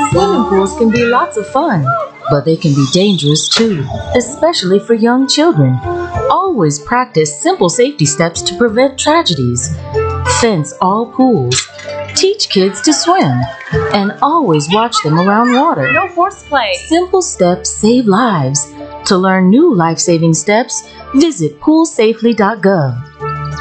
Swimming pools can be lots of fun, but they can be dangerous too, especially for young children. Always practice simple safety steps to prevent tragedies. Fence all pools. Teach kids to swim. And always watch them around water. No horseplay. Simple steps save lives. To learn new life-saving steps, visit poolsafely.gov.